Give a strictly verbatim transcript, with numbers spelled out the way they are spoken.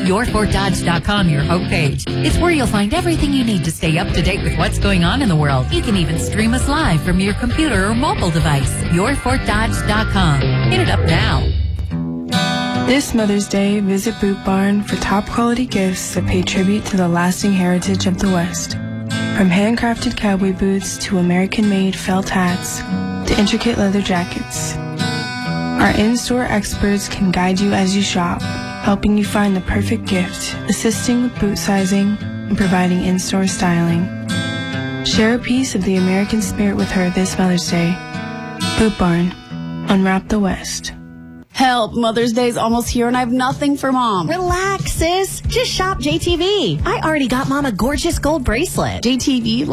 your fort dodge dot com, your homepage. It's where you'll find everything you need to stay up to date with what's going on in the world. You can even stream us live from your computer or mobile device. your fort dodge dot com. Hit it up now. This Mother's Day, visit Boot Barn for top quality gifts that pay tribute to the lasting heritage of the West. From handcrafted cowboy boots to American-made felt hats to intricate leather jackets. Our in-store experts can guide you as you shop, helping you find the perfect gift, assisting with boot sizing, and providing in-store styling. Share a piece of the American spirit with her this Mother's Day. Boot Barn. Unwrap the West. Help, Mother's Day's almost here and I have nothing for Mom. Relax, sis. Just shop J T V. I already got Mom a gorgeous gold bracelet. J T V